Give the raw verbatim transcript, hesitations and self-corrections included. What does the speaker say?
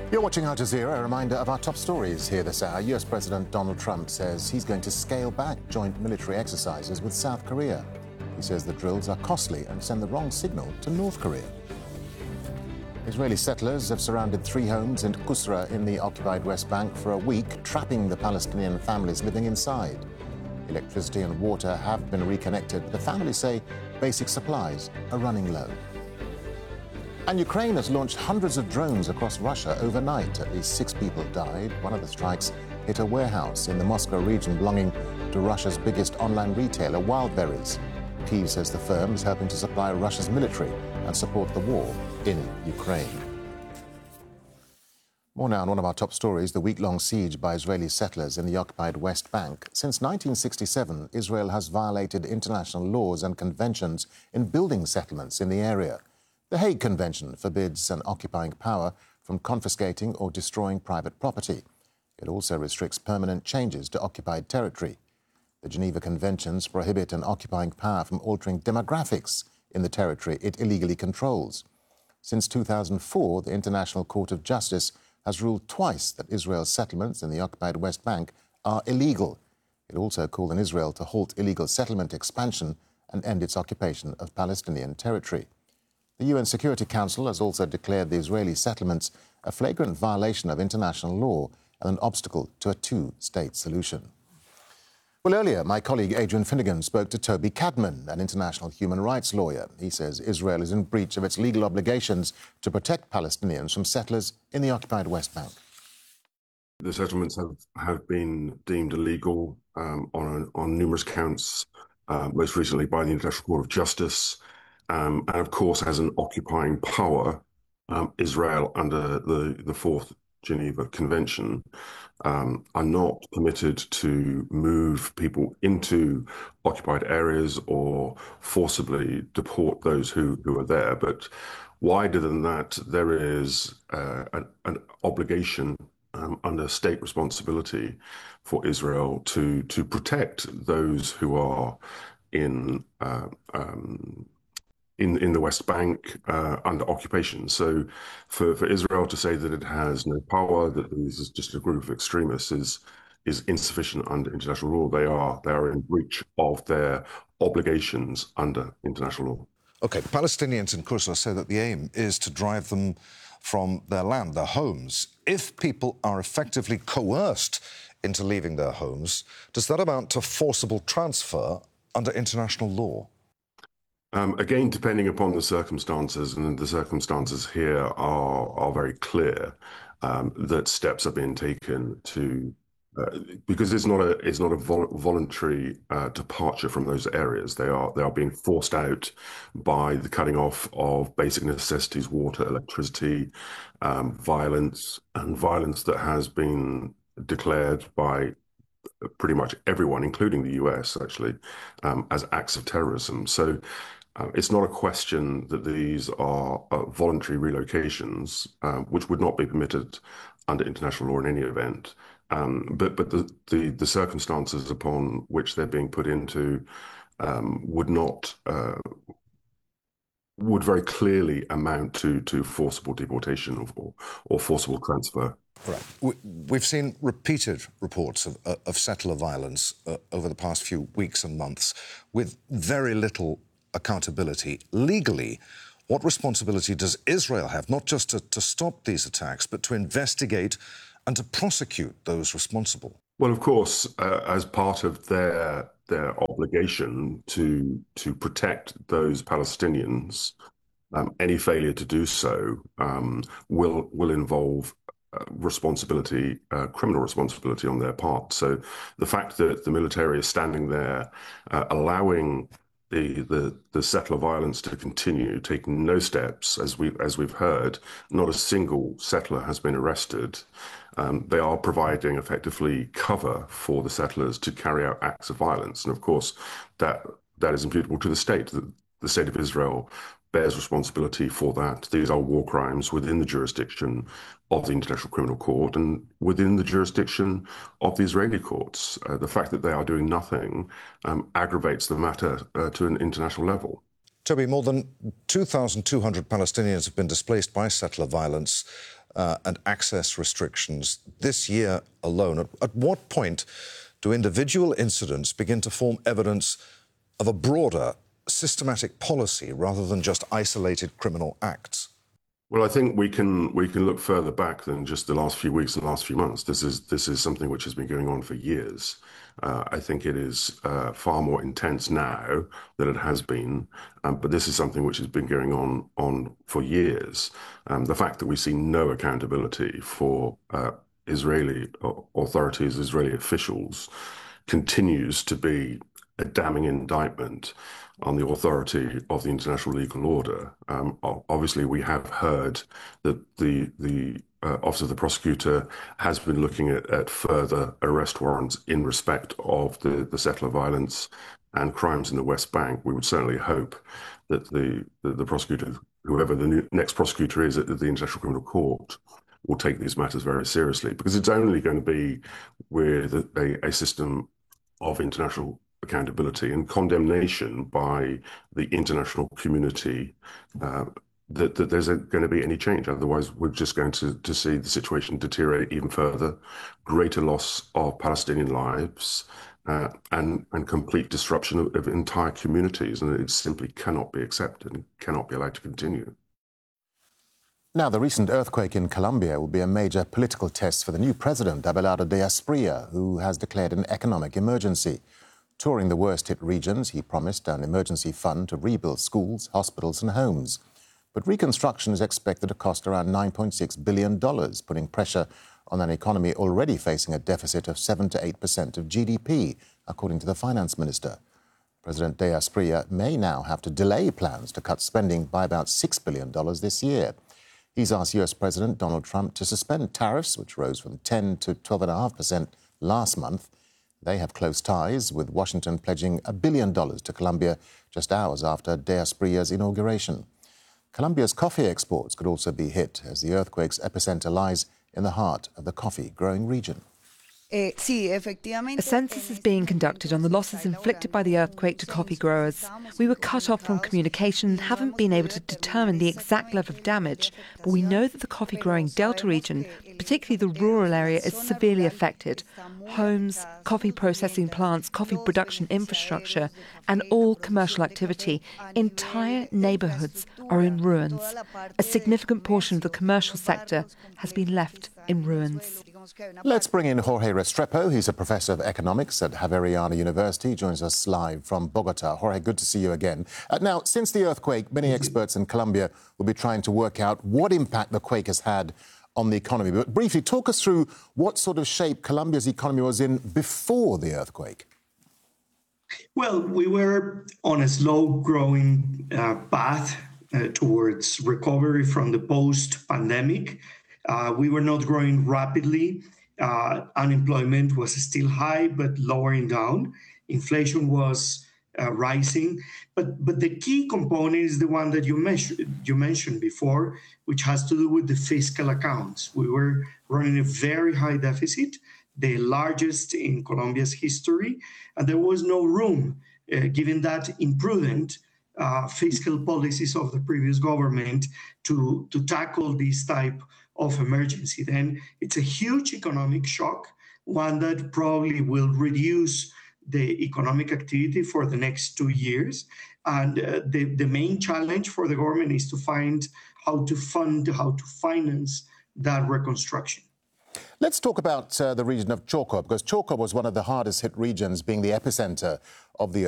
You're watching Al Jazeera. A reminder of our top stories here this hour. U S President Donald Trump says he's going to scale back joint military exercises with South Korea. He says the drills are costly and send the wrong signal to North Korea. Israeli settlers have surrounded three homes in Qusra in the occupied West Bank for a week, trapping the Palestinian families living inside. Electricity and water have been reconnected, but the families say basic supplies are running low. And Ukraine has launched hundreds of drones across Russia overnight. At least six people died. One of the strikes hit a warehouse in the Moscow region belonging to Russia's biggest online retailer, Wildberries. Kyiv says the firm is helping to supply Russia's military and support the war in Ukraine. More now on one of our top stories, the week-long siege by Israeli settlers in the occupied West Bank. Since nineteen sixty-seven, Israel has violated international laws and conventions in building settlements in the area. The Hague Convention forbids an occupying power from confiscating or destroying private property. It also restricts permanent changes to occupied territory. The Geneva Conventions prohibit an occupying power from altering demographics in the territory it illegally controls. Since two thousand four, the International Court of Justice has ruled twice that Israel's settlements in the occupied West Bank are illegal. It also called on Israel to halt illegal settlement expansion and end its occupation of Palestinian territory. The U N Security Council has also declared the Israeli settlements a flagrant violation of international law and an obstacle to a two-state solution. Well, earlier, my colleague Adrian Finnegan spoke to Toby Cadman, an international human rights lawyer. He says Israel is in breach of its legal obligations to protect Palestinians from settlers in the occupied West Bank. The settlements have, have been deemed illegal um, on, on numerous counts, uh, most recently by the International Court of Justice. Um, and of course, as an occupying power, um, Israel, under the, the Fourth Geneva Convention, um, are not permitted to move people into occupied areas or forcibly deport those who, who are there. But wider than that, there is uh, an, an obligation um, under state responsibility for Israel to, to protect those who are in uh, um, In, in the West Bank uh, under occupation. So for, for Israel to say that it has no power, that this is just a group of extremists is is insufficient under international law. They are they are in breach of their obligations under international law. Okay, the Palestinians in Qusra say that the aim is to drive them from their land, their homes. If people are effectively coerced into leaving their homes, does that amount to forcible transfer under international law? Um, again, depending upon the circumstances, and the circumstances here are are very clear, um, that steps are being taken to, uh, because it's not a it's not a vol voluntary uh, departure from those areas. They are they are being forced out by the cutting off of basic necessities, water, electricity, um, violence, and violence that has been declared by pretty much everyone, including the U S, actually, um, as acts of terrorism. So. Uh, it's not a question that these are uh, voluntary relocations, uh, which would not be permitted under international law in any event. Um, but but the, the, the circumstances upon which they're being put into um, would not uh, would very clearly amount to to forcible deportation or or forcible transfer. Right. We, we've seen repeated reports of, uh, of settler violence uh, over the past few weeks and months, with very little accountability. Legally, what responsibility does Israel have, not just to, to stop these attacks, but to investigate and to prosecute those responsible? Well, of course, uh, as part of their their obligation to to protect those Palestinians, um, any failure to do so um, will will involve Uh, responsibility, uh, criminal responsibility on their part. So the fact that the military is standing there, uh, allowing the, the the settler violence to continue, taking no steps, as we as we've heard, not a single settler has been arrested. Um, they are providing effectively cover for the settlers to carry out acts of violence, and of course, that that is imputable to the state. The, the state of Israel bears responsibility for that. These are war crimes within the jurisdiction of the International Criminal Court and within the jurisdiction of the Israeli courts. Uh, the fact that they are doing nothing um, aggravates the matter uh, to an international level. Toby, more than two thousand two hundred Palestinians have been displaced by settler violence uh, and access restrictions this year alone. At, at what point do individual incidents begin to form evidence of a broader systematic policy rather than just isolated criminal acts? Well, I think we can we can look further back than just the last few weeks and last few months. This is this is something which has been going on for years. Uh, I think it is uh, far more intense now than it has been, um, but this is something which has been going on on for years. Um, the fact that we see no accountability for uh, Israeli authorities, Israeli officials, continues to be a damning indictment on the authority of the international legal order. Um, obviously, we have heard that the the uh, Office of the Prosecutor has been looking at, at further arrest warrants in respect of the, the settler violence and crimes in the West Bank. We would certainly hope that the, the, the prosecutor, whoever the new, next prosecutor is at the International Criminal Court, will take these matters very seriously, because it's only going to be with a, a system of international accountability and condemnation by the international community uh, that, that there's a, going to be any change. Otherwise, we're just going to, to see the situation deteriorate even further, greater loss of Palestinian lives, uh, and, and complete disruption of, of entire communities. And it simply cannot be accepted and cannot be allowed to continue. Now, the recent earthquake in Colombia will be a major political test for the new president, Abelardo de Asprilla, who has declared an economic emergency. Touring the worst-hit regions, he promised an emergency fund to rebuild schools, hospitals and homes. But reconstruction is expected to cost around nine point six billion dollars, putting pressure on an economy already facing a deficit of seven to eight percent of G D P, according to the finance minister. President de Asprilla may now have to delay plans to cut spending by about six billion dollars this year. He's asked U S President Donald Trump to suspend tariffs, which rose from ten to twelve point five percent last month. They have close ties, with Washington pledging a billion dollars to Colombia just hours after de Asprilla's inauguration. Colombia's coffee exports could also be hit, as the earthquake's epicenter lies in the heart of the coffee-growing region. A census is being conducted on the losses inflicted by the earthquake to coffee growers. We were cut off from communication and haven't been able to determine the exact level of damage, but we know that the coffee-growing Delta region, particularly the rural area, is severely affected. Homes, coffee processing plants, coffee production infrastructure, and all commercial activity, entire neighbourhoods are in ruins. A significant portion of the commercial sector has been left in ruins. Let's bring in Jorge Restrepo. He's a professor of economics at Javeriana University. He joins us live from Bogota. Jorge, good to see you again. Uh, now, since the earthquake, many experts in Colombia will be trying to work out what impact the quake has had on the economy. But briefly, talk us through what sort of shape Colombia's economy was in before the earthquake. Well, we were on a slow-growing uh, path uh, towards recovery from the post-pandemic. Uh, we were not growing rapidly. Uh, unemployment was still high, but lowering down. Inflation was uh, rising. But but the key component is the one that you mentioned, you mentioned before, which has to do with the fiscal accounts. We were running a very high deficit, the largest in Colombia's history, and there was no room, uh, given that imprudent uh, fiscal policies of the previous government, to, to tackle this type of emergency. Then it's a huge economic shock, one that probably will reduce the economic activity for the next two years. And uh, the, the main challenge for the government is to find how to fund, how to finance that reconstruction. Let's talk about uh, the region of Chocó, because Chocó was one of the hardest hit regions, being the epicenter of the